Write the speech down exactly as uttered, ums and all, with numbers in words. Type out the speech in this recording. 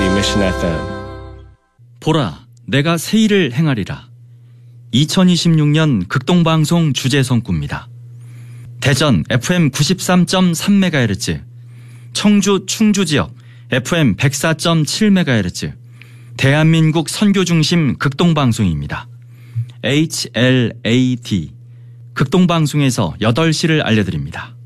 Mission 에프엠. 보라, 내가 새 일을 행하리라. 이천이십육 년 극동방송 주제성구입니다. 대전 에프엠 구십삼 점 삼 메가헤르츠, 청주 충주지역 에프엠 백사 점 칠 메가헤르츠, 대한민국 선교중심 극동방송입니다. 에이치엘에이디 극동방송에서 여덟 시를 알려드립니다.